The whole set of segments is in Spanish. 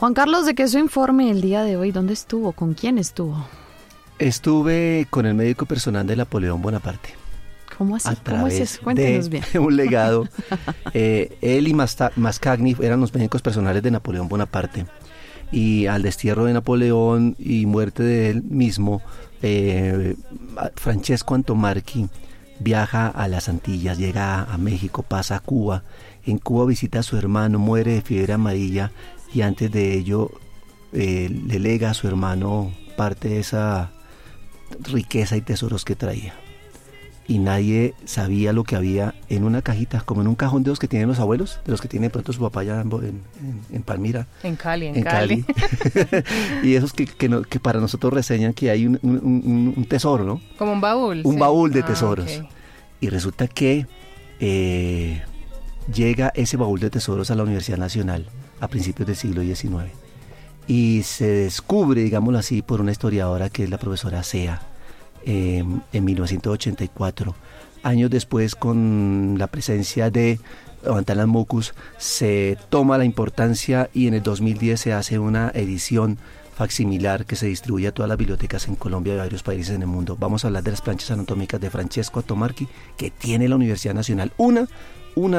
Juan Carlos, ¿de qué su informe el día de hoy? ¿Dónde estuvo? ¿Con quién estuvo? Estuve con el médico personal de Napoleón Bonaparte. ¿Cómo así? ¿Cómo es eso? Cuéntenos bien. Un legado. Él y Mascagni eran los médicos personales de Napoleón Bonaparte. Y al destierro de Napoleón y muerte de él mismo, Francesco Antomarchi viaja a las Antillas, llega a México, pasa a Cuba. En Cuba visita a su hermano, muere de fiebre amarilla y antes de ello le lega a su hermano parte de esa riqueza y tesoros que traía. Y nadie sabía lo que había en una cajita, como en un cajón de los que tienen los abuelos, de los que tiene de pronto su papá allá en Palmira. En Cali. Y esos que para nosotros reseñan que hay un tesoro, ¿no? Como un baúl. Un baúl de tesoros. Okay. Y resulta que llega ese baúl de tesoros a la Universidad Nacional a principios del siglo XIX. Y se descubre, digámoslo así, por una historiadora que es la profesora Sea, en 1984. Años después, con la presencia de Antanas Mucus, se toma la importancia y en el 2010 se hace una edición facsimilar que se distribuye a todas las bibliotecas en Colombia y varios países en el mundo. Vamos a hablar de las planchas anatómicas de Francesco Antomarchi que tiene la Universidad Nacional. Una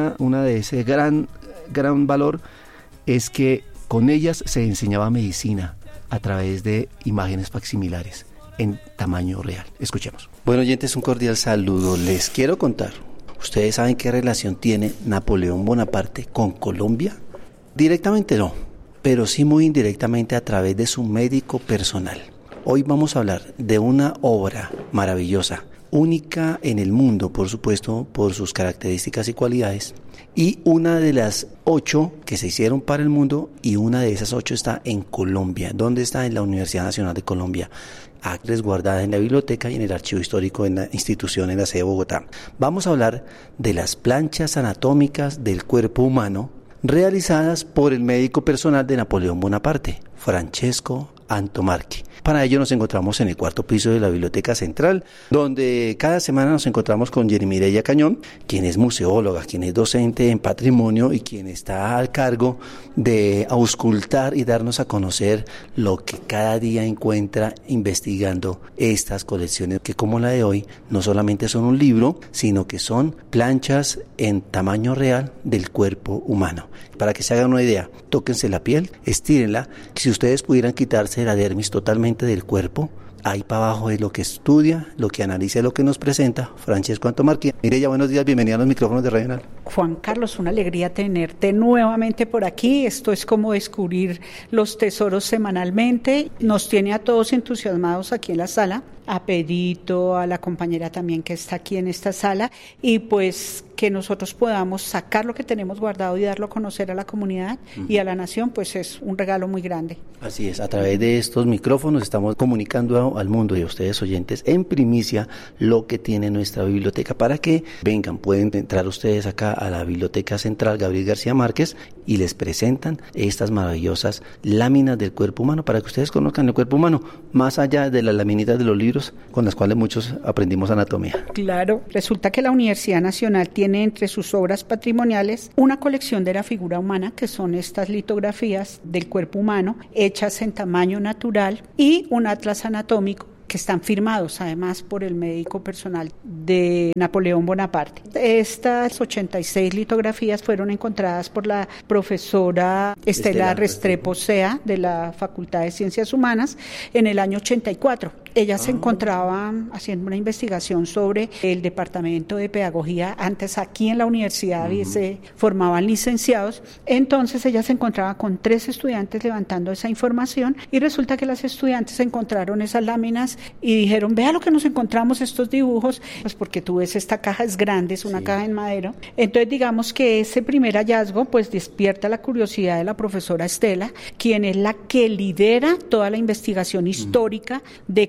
de ese gran valor es que con ellas se enseñaba medicina a través de imágenes facsimilares en tamaño real. Escuchemos. Bueno, oyentes, un cordial saludo. Les quiero contar, ¿ustedes saben qué relación tiene Napoleón Bonaparte con Colombia? Directamente no, pero sí muy indirectamente a través de su médico personal. Hoy vamos a hablar de una obra maravillosa, única en el mundo, por supuesto, por sus características y cualidades, y una de las 8 que se hicieron para el mundo, y una de esas 8 está en Colombia. ¿Dónde está? En la Universidad Nacional de Colombia, resguardada en la biblioteca y en el archivo histórico en la institución en la sede de Bogotá. Vamos a hablar de las planchas anatómicas del cuerpo humano realizadas por el médico personal de Napoleón Bonaparte, Francesco Antomarchi. Para ello nos encontramos en el 4º piso de la Biblioteca Central, donde cada semana nos encontramos con Jenny Mireya Cañón, quien es museóloga, quien es docente en patrimonio y quien está al cargo de auscultar y darnos a conocer lo que cada día encuentra investigando estas colecciones, que como la de hoy no solamente son un libro, sino que son planchas en tamaño real del cuerpo humano. Para que se hagan una idea, tóquense la piel, estírenla. Si ustedes pudieran quitarse la dermis totalmente del cuerpo, ahí para abajo es lo que estudia, lo que analiza, lo que nos presenta Francesco Antomarchi. Mireya, buenos días, bienvenida a los micrófonos de Radio Nacional. Juan Carlos, una alegría tenerte nuevamente por aquí. Esto es como descubrir los tesoros semanalmente. Nos tiene a todos entusiasmados aquí en la sala, a Pedrito, a la compañera también que está aquí en esta sala, y pues que nosotros podamos sacar lo que tenemos guardado y darlo a conocer a la comunidad y a la nación, pues es un regalo muy grande. Así es, a través de estos micrófonos estamos comunicando al mundo y a ustedes oyentes en primicia lo que tiene nuestra biblioteca, para que vengan, pueden entrar ustedes acá a la Biblioteca Central Gabriel García Márquez y les presentan estas maravillosas láminas del cuerpo humano, para que ustedes conozcan el cuerpo humano, más allá de las laminitas de los libros con las cuales muchos aprendimos anatomía. Claro, resulta que la Universidad Nacional tiene entre sus obras patrimoniales una colección de la figura humana, que son estas litografías del cuerpo humano hechas en tamaño natural, y un atlas anatómico que están firmados además por el médico personal de Napoleón Bonaparte. Estas 86 litografías fueron encontradas por la profesora Estela Restrepo Sea de la Facultad de Ciencias Humanas en el año 84. Ella se encontraba haciendo una investigación sobre el departamento de pedagogía. Antes aquí en la universidad se formaban licenciados, entonces ella se encontraba con 3 estudiantes levantando esa información, y resulta que las estudiantes encontraron esas láminas y dijeron: vea lo que nos encontramos, estos dibujos, pues porque tú ves, esta caja es grande, es una caja en madera. Entonces digamos que ese primer hallazgo pues despierta la curiosidad de la profesora Estela, quien es la que lidera toda la investigación histórica de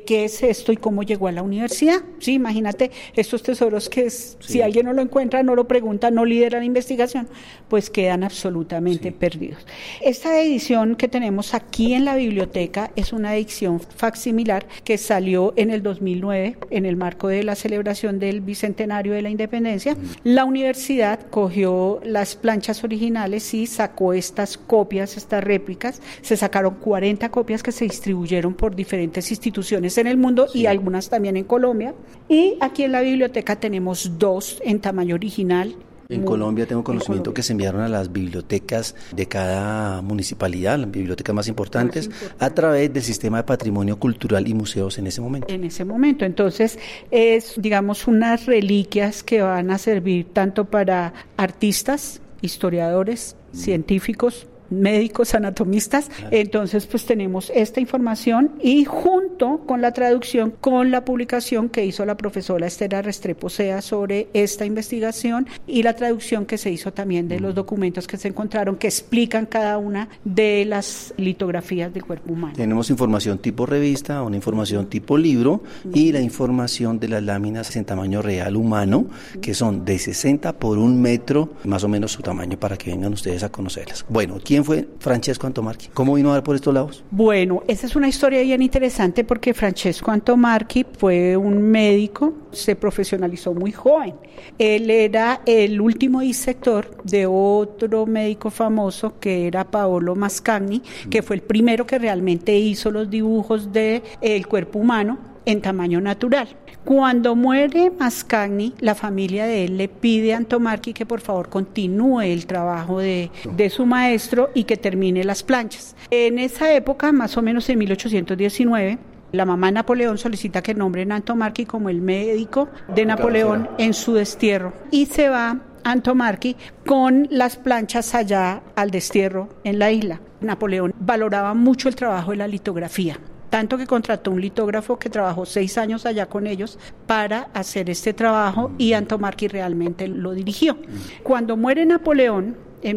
qué es esto y cómo llegó a la universidad. Sí, imagínate estos tesoros que si alguien no lo encuentra, no lo pregunta, no lidera la investigación, pues quedan absolutamente perdidos. Esta edición que tenemos aquí en la biblioteca es una edición facsimilar que salió en el 2009 en el marco de la celebración del Bicentenario de la Independencia. La universidad cogió las planchas originales y sacó estas copias, estas réplicas. Se sacaron 40 copias que se distribuyeron por diferentes instituciones en el mundo y algunas también en Colombia. Y aquí en la biblioteca tenemos 2 en tamaño original. En Colombia tengo conocimiento que se enviaron a las bibliotecas de cada municipalidad, las bibliotecas más importantes, a través del sistema de patrimonio cultural y museos en ese momento. En ese momento, entonces es, digamos, unas reliquias que van a servir tanto para artistas, historiadores, científicos, médicos, anatomistas. Entonces pues tenemos esta información y junto con la traducción, con la publicación que hizo la profesora Estela Restrepo Sea sobre esta investigación y la traducción que se hizo también de los documentos que se encontraron que explican cada una de las litografías del cuerpo humano. Tenemos información tipo revista, una información tipo libro y la información de las láminas en tamaño real humano, que son de 60 por 1 metro, más o menos su tamaño, para que vengan ustedes a conocerlas. Bueno, ¿quién fue Francesco Antomarchi? ¿Cómo vino a dar por estos lados? Bueno, esa es una historia bien interesante porque Francesco Antomarchi fue un médico, se profesionalizó muy joven. Él era el último disector de otro médico famoso que era Paolo Mascagni, que fue el primero que realmente hizo los dibujos del cuerpo humano en tamaño natural. Cuando muere Mascagni, la familia de él le pide a Antomarchi que por favor continúe el trabajo de su maestro y que termine las planchas. En esa época, más o menos en 1819, la mamá de Napoleón solicita que nombren a Antomarchi como el médico de Napoleón en su destierro y se va Antomarchi con las planchas allá al destierro en la isla. Napoleón valoraba mucho el trabajo de la litografía, tanto que contrató un litógrafo que trabajó 6 años allá con ellos para hacer este trabajo y Antomarchi realmente lo dirigió. Cuando muere Napoleón, en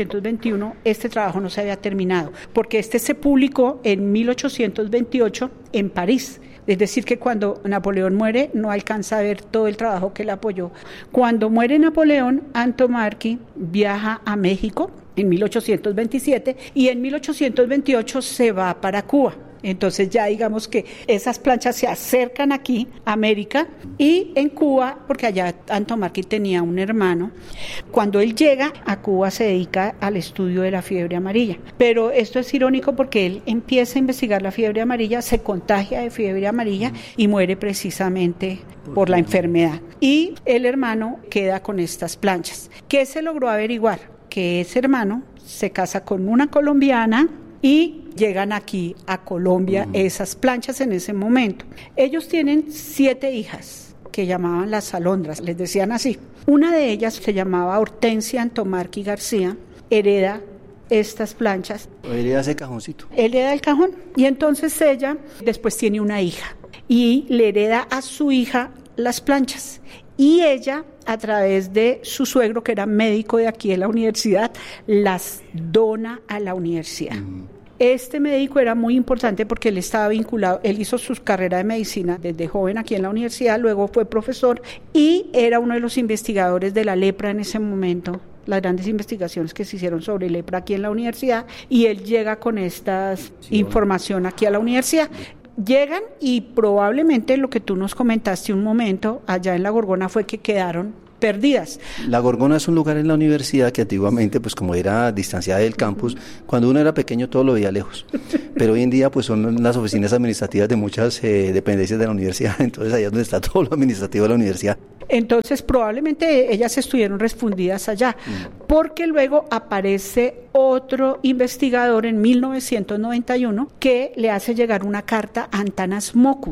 1821, este trabajo no se había terminado, porque este se publicó en 1828 en París. Es decir, que cuando Napoleón muere no alcanza a ver todo el trabajo que le apoyó. Cuando muere Napoleón, Antomarchi viaja a México en 1827 y en 1828 se va para Cuba. Entonces ya digamos que esas planchas se acercan aquí a América y en Cuba, porque allá Antomarchi tenía un hermano, cuando él llega a Cuba se dedica al estudio de la fiebre amarilla. Pero esto es irónico porque él empieza a investigar la fiebre amarilla, se contagia de fiebre amarilla y muere precisamente por la enfermedad. Y el hermano queda con estas planchas. ¿Qué se logró averiguar? Que ese hermano se casa con una colombiana y llegan aquí a Colombia esas planchas en ese momento. Ellos tienen 7 hijas que llamaban las alondras, les decían así. Una de ellas se llamaba Hortensia Antomarchi García, hereda estas planchas. Hereda ese cajoncito. Hereda el cajón y entonces ella después tiene una hija y le hereda a su hija las planchas. Y ella, a través de su suegro, que era médico de aquí en la universidad, las dona a la universidad. Este médico era muy importante porque él estaba vinculado, él hizo su carrera de medicina desde joven aquí en la universidad, luego fue profesor y era uno de los investigadores de la lepra en ese momento, las grandes investigaciones que se hicieron sobre lepra aquí en la universidad, y él llega con esta información aquí a la universidad. Llegan y probablemente lo que tú nos comentaste un momento allá en La Gorgona fue que quedaron perdidas. La Gorgona es un lugar en la universidad que antiguamente, pues como era distanciada del campus, cuando uno era pequeño todo lo veía lejos, pero hoy en día pues son las oficinas administrativas de muchas dependencias de la universidad, entonces allá es donde está todo lo administrativo de la universidad. Entonces probablemente ellas estuvieron refundidas allá, porque luego aparece otro investigador en 1991 que le hace llegar una carta a Antanas Mockus.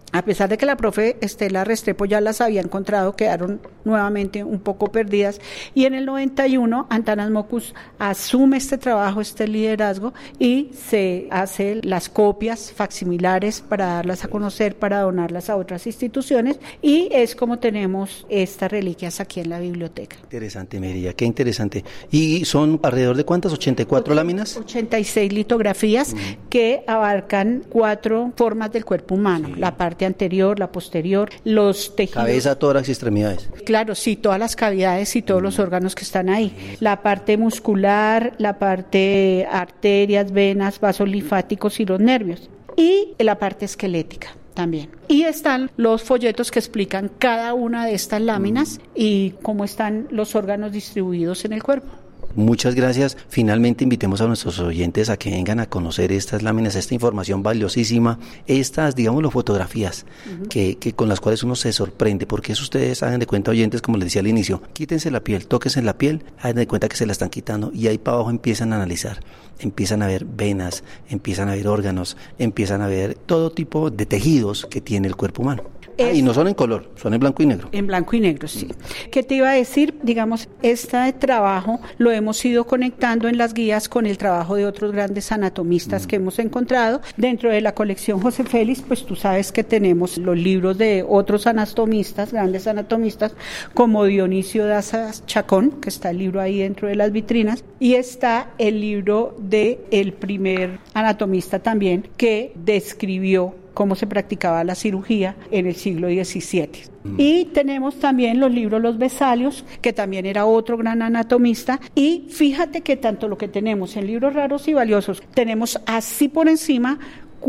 A pesar de que la profe Estela Restrepo ya las había encontrado, quedaron nuevamente un poco perdidas. Y en el 91, Antanas Mockus asume este trabajo, este liderazgo, y se hace las copias facsimilares para darlas a conocer, para donarlas a otras instituciones, y es como tenemos estas reliquias aquí en la biblioteca. Interesante, Mireya, qué interesante. ¿Y son alrededor de cuántas? ¿84 láminas? 86 litografías que abarcan 4 formas del cuerpo humano, la parte anterior, la posterior, los tejidos. Cabeza, tórax y extremidades. Claro, sí, todas las cavidades y todos los órganos que están ahí. La parte muscular, la parte arterias, venas, vasos linfáticos y los nervios. Y la parte esquelética también. Y están los folletos que explican cada una de estas láminas y cómo están los órganos distribuidos en el cuerpo. Muchas gracias. Finalmente invitemos a nuestros oyentes a que vengan a conocer estas láminas, esta información valiosísima, estas, digámoslo, fotografías que con las cuales uno se sorprende, porque eso ustedes hagan de cuenta, oyentes, como les decía al inicio, quítense la piel, tóquense la piel, hagan de cuenta que se la están quitando y ahí para abajo empiezan a analizar, empiezan a ver venas, empiezan a ver órganos, empiezan a ver todo tipo de tejidos que tiene el cuerpo humano. Y no son en color, son en blanco y negro. En blanco y negro, sí. ¿Qué te iba a decir? Digamos, este trabajo lo hemos ido conectando en las guías con el trabajo de otros grandes anatomistas que hemos encontrado. Dentro de la colección José Félix, pues tú sabes que tenemos los libros de otros anatomistas, grandes anatomistas, como Dionisio Daza Chacón, que está el libro ahí dentro de las vitrinas, y está el libro de el primer anatomista también que describió cómo se practicaba la cirugía en el siglo XVII. Y tenemos también los libros Los Vesalios, que también era otro gran anatomista, y fíjate que tanto lo que tenemos en libros raros y valiosos, tenemos así por encima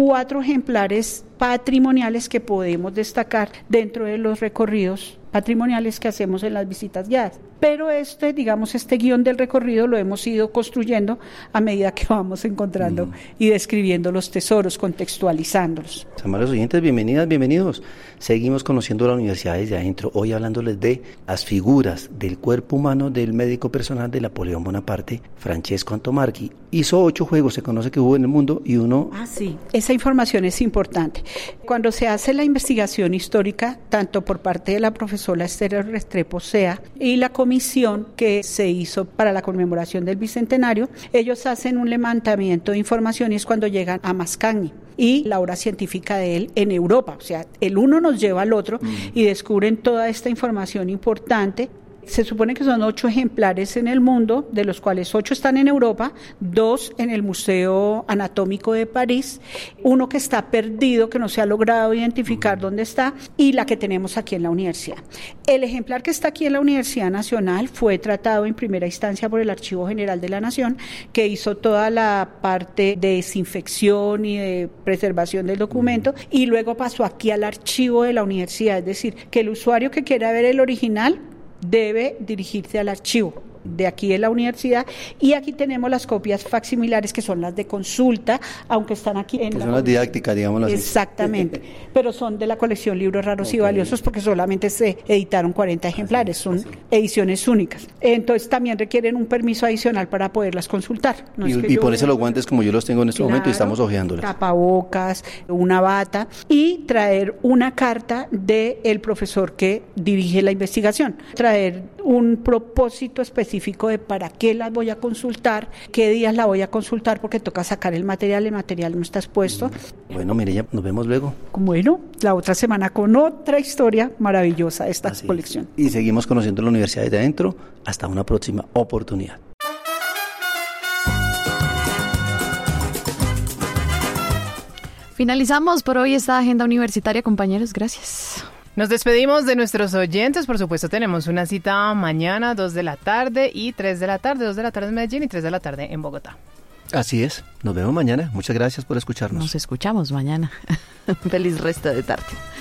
4 ejemplares patrimoniales que podemos destacar dentro de los recorridos patrimoniales que hacemos en las visitas guiadas. Pero este guión del recorrido lo hemos ido construyendo a medida que vamos encontrando y describiendo los tesoros, contextualizándolos. Amables oyentes, bienvenidas, bienvenidos. Seguimos conociendo la universidad desde adentro, hoy hablándoles de las figuras del cuerpo humano del médico personal de Napoleón Bonaparte, Francesco Antomarchi. Hizo 8 juegos, se conoce que hubo en el mundo, y uno... Sí, esa información es importante. Cuando se hace la investigación histórica, tanto por parte de la profesora Estela Restrepo Sea y la comisión que se hizo para la conmemoración del Bicentenario, ellos hacen un levantamiento de información y es cuando llegan a Mascagni y la obra científica de él en Europa. O sea, el uno nos lleva al otro y descubren toda esta información importante. Se supone que son 8 ejemplares en el mundo, de los cuales 8 están en Europa, 2 en el Museo Anatómico de París, 1 que está perdido, que no se ha logrado identificar dónde está, y la que tenemos aquí en la universidad. El ejemplar que está aquí en la Universidad Nacional fue tratado en primera instancia por el Archivo General de la Nación, que hizo toda la parte de desinfección y de preservación del documento, y luego pasó aquí al archivo de la universidad, es decir, que el usuario que quiera ver el original debe dirigirse al archivo de aquí de la universidad, y aquí tenemos las copias facsimilares que son las de consulta, aunque están aquí en son las didácticas, digamos así. Exactamente, pero son de la colección Libros Raros y Valiosos porque solamente se editaron 40 ejemplares, son ediciones únicas. Entonces también requieren un permiso adicional para poderlas consultar. No y ponerse los guantes como yo los tengo en este momento y estamos hojeándolas. Tapabocas, una bata y traer una carta del profesor que dirige la investigación, traer un propósito específico de para qué las voy a consultar, qué días la voy a consultar, porque toca sacar el material no está expuesto. Bueno, Mireya, nos vemos luego. Bueno, la otra semana con otra historia maravillosa de esta colección. Y seguimos conociendo la universidad desde adentro. Hasta una próxima oportunidad. Finalizamos por hoy esta agenda universitaria, compañeros. Gracias. Nos despedimos de nuestros oyentes, por supuesto tenemos una cita mañana, 2 de la tarde y 3 de la tarde, 2 de la tarde en Medellín y 3 de la tarde en Bogotá. Así es, nos vemos mañana, muchas gracias por escucharnos. Nos escuchamos mañana. Feliz resto de tarde.